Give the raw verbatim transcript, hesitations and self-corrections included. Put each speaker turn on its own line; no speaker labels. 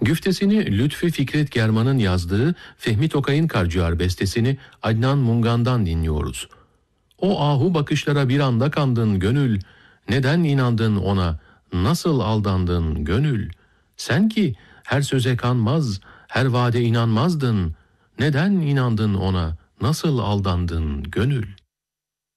Güftesini Lütfü Fikret German'ın yazdığı Fehmi Tokay'ın Karciğer bestesini Adnan Mungan'dan dinliyoruz. O ahu bakışlara bir anda kandın gönül, neden inandın ona, nasıl aldandın gönül? Sen ki her söze kanmaz, her vaade inanmazdın, neden inandın ona, nasıl aldandın gönül?